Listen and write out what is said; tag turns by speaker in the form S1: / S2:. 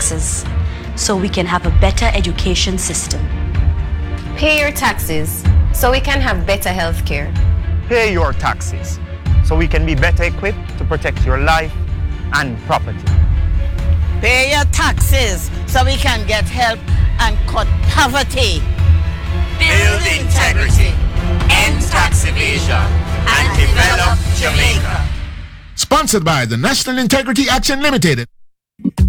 S1: taxes so we can have a better education system.
S2: Pay your taxes so we can have better health care.
S3: Pay your taxes so we can be better equipped to protect your life and property.
S4: Pay your taxes so we can get help and cut poverty.
S5: Build integrity, end tax evasion, and develop Jamaica.
S6: Sponsored by the National Integrity Action Limited.